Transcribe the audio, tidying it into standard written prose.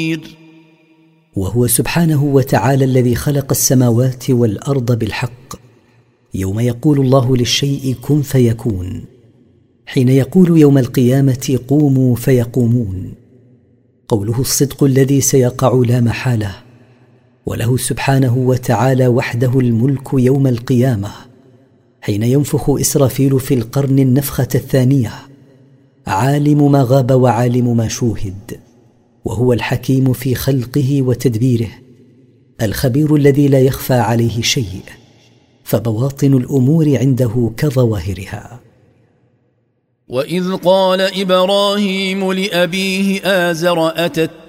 وهو سبحانه وتعالى الذي خلق السماوات والأرض بالحق، يوم يقول الله للشيء كن فيكون، حين يقول يوم القيامة قوموا فيقومون. قوله الصدق الذي سيقع لا محالة، وله سبحانه وتعالى وحده الملك يوم القيامة، حين ينفخ إسرافيل في القرن النفخة الثانية، عالم ما غاب وعالم ما شوهد، وهو الحكيم في خلقه وتدبيره، الخبير الذي لا يخفى عليه شيء، فبواطن الأمور عنده كظواهرها. وإذ قال إبراهيم لأبيه آزر أتتخذ